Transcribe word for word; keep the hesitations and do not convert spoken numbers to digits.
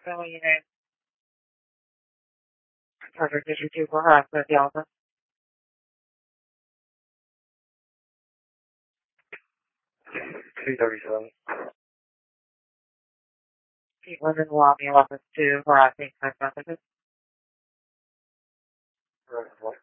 Filling your name. Perfect. Did you do harassment, Delta? three thirty-seven. Pete Linden will be in office to harassing text messages. Right, what?